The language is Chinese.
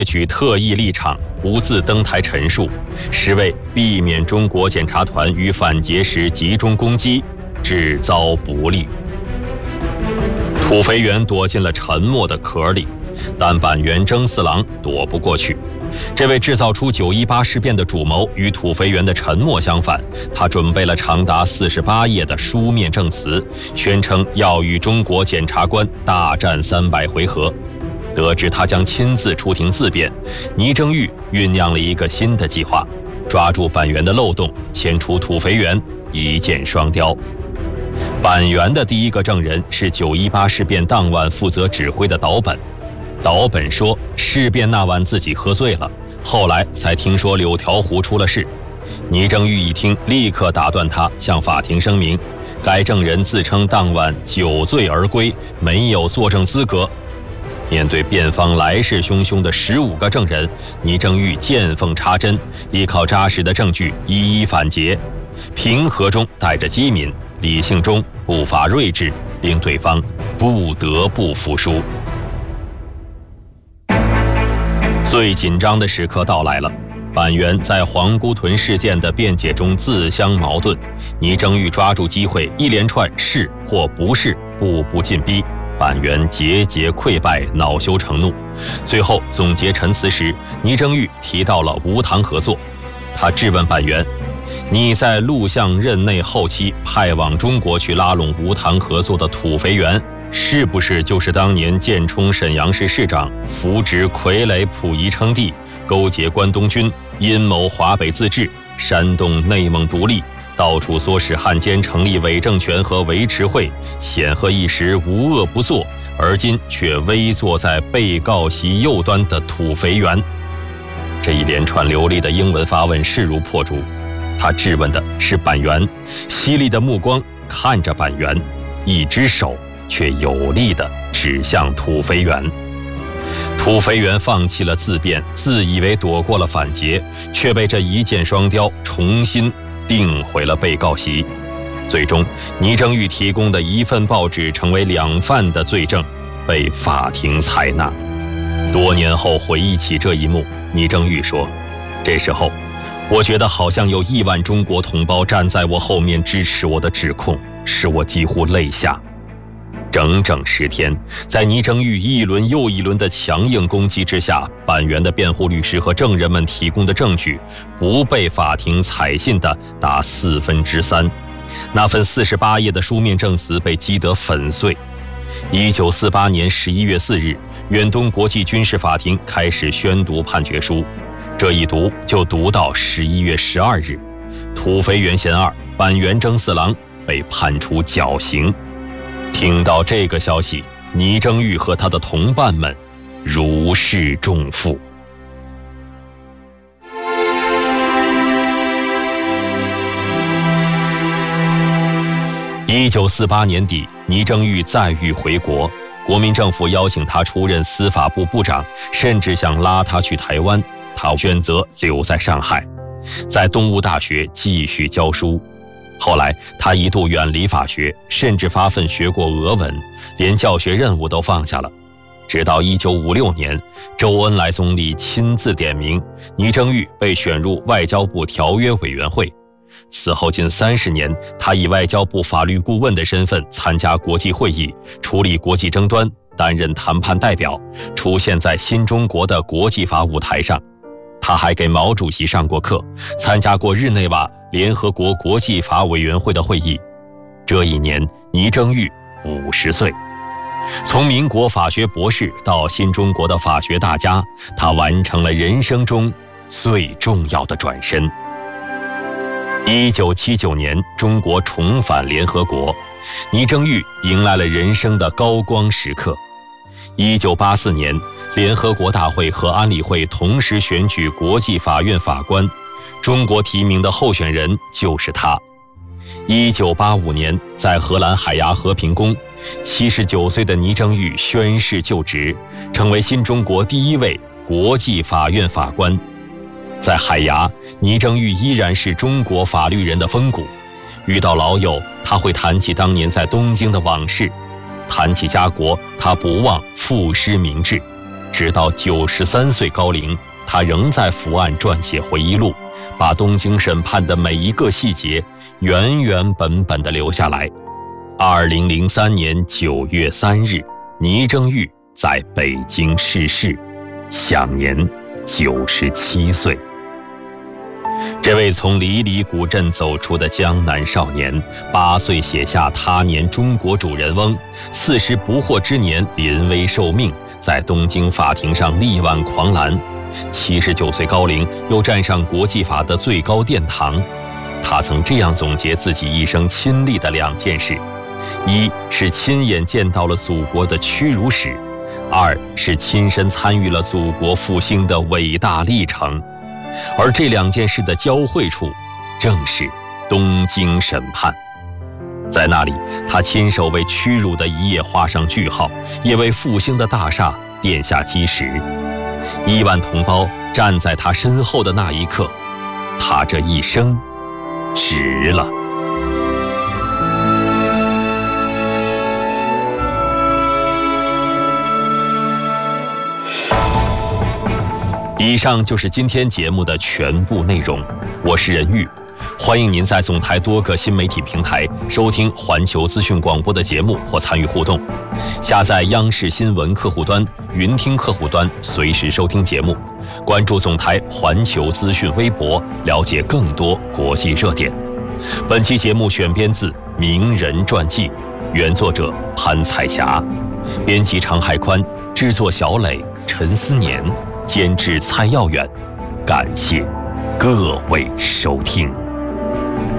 取特异立场，无自登台陈述，是为避免中国检察团于反劫时集中攻击，致遭不利。土肥原躲进了沉默的壳里，但板垣征四郎躲不过去。这位制造出918事变的主谋与土肥原的沉默相反，他准备了长达48页的书面证词，宣称要与中国检察官大战300回合。得知他将亲自出庭自辩，倪正玉酝酿了一个新的计划，抓住板垣的漏洞，牵出土肥原，一箭双雕。板垣的第一个证人是918事变当晚负责指挥的岛本。岛本说，事变那晚自己喝醉了，后来才听说柳条湖出了事。倪正玉一听，立刻打断他，向法庭声明，该证人自称当晚酒醉而归，没有作证资格。面对辩方来势汹汹的15个证人，倪正玉见缝插针，依靠扎实的证据一一反诘，平和中带着机敏，理性中步伐睿智，令对方不得不服输。最紧张的时刻到来了，板垣在皇姑屯事件的辩解中自相矛盾，倪正玉抓住机会，一连串是或不是，步步进逼。板垣节节溃败，恼羞成怒。最后总结陈词时，倪正玉提到了无糖合作。他质问板垣：“你在陆相任内后期派往中国去拉拢无糖合作的土肥原，是不是就是当年建冲沈阳市市长，扶植傀儡溥仪称帝，勾结关东军，阴谋华北自治，煽动内蒙独立，到处唆使汉奸成立伪政权和维持会，显赫一时无恶不作，而今却危坐在被告席右端的土肥原？”这一连串流利的英文发问势如破竹。他质问的是板垣，犀利的目光看着板垣，一只手却有力地指向土肥原。土肥原放弃了自辩，自以为躲过了反劫，却被这一箭双雕重新定回了被告席。最终，倪正玉提供的一份报纸成为2犯的罪证，被法庭采纳。多年后回忆起这一幕，倪正玉说：“这时候，我觉得好像有1万中国同胞站在我后面支持我的指控，使我几乎泪下。”整整10天，在倪正玉一轮又一轮的强硬攻击之下，板垣的辩护律师和证人们提供的证据不被法庭采信的达3/4，那份48页的书面证词被击得粉碎。1948年11月4日，远东国际军事法庭开始宣读判决书，这一读就读到11月12日，土肥原嫌2，板垣征四郎被判处绞刑。听到这个消息，倪正玉和他的同伴们如释重负。1948年底，倪正玉再遇回国，国民政府邀请他出任司法部部长，甚至想拉他去台湾，他选择留在上海，在东吴大学继续教书。后来他一度远离法学，甚至发奋学过俄文，连教学任务都放下了。直到1956年，周恩来总理亲自点名，倪正玉被选入外交部条约委员会。此后近30年，他以外交部法律顾问的身份参加国际会议，处理国际争端，担任谈判代表，出现在新中国的国际法舞台上。他还给毛主席上过课，参加过日内瓦联合国国际法委员会的会议。这一年，倪正玉50岁。从民国法学博士到新中国的法学大家，他完成了人生中最重要的转身。1979年，中国重返联合国，倪正玉迎来了人生的高光时刻。1984年，联合国大会和安理会同时选举国际法院法官，中国提名的候选人就是他。1985年，在荷兰海牙和平宫，79岁的倪正玉宣誓就职，成为新中国第一位国际法院法官。在海牙，倪正玉依然是中国法律人的风骨。遇到老友，他会谈起当年在东京的往事；谈起家国，他不忘赋诗明志。 直到93岁高龄，他仍在伏案撰写回忆录，把东京审判的每一个细节原原本本地留下来。2003年9月3日，倪正玉在北京逝世，享年97岁。这位从离离古镇走出的江南少年，8岁写下他年中国主人翁，40不惑之年临危受命，在东京法庭上力挽狂澜，79岁高龄又站上国际法的最高殿堂。他曾这样总结自己一生亲历的2件事：一是亲眼见到了祖国的屈辱史；2是亲身参与了祖国复兴的伟大历程。而这2件事的交汇处，正是东京审判。在那里，他亲手为屈辱的一页画上句号，也为复兴的大厦奠下基石。1万同胞站在他身后的那一刻，他这一生值了。以上就是今天节目的全部内容，我是任玉，欢迎您在总台多个新媒体平台收听环球资讯广播的节目或参与互动。下载央视新闻客户端、云听客户端，随时收听节目。关注总台环球资讯微博，了解更多国际热点。本期节目选编自《名人传记》，原作者潘彩霞，编辑常海宽，制作小磊、陈思年，监制蔡耀远。感谢各位收听。